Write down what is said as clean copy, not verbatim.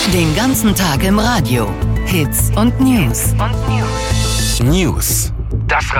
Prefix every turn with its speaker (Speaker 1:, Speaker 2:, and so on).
Speaker 1: Den ganzen Tag im Radio. Hits und News.
Speaker 2: News. Das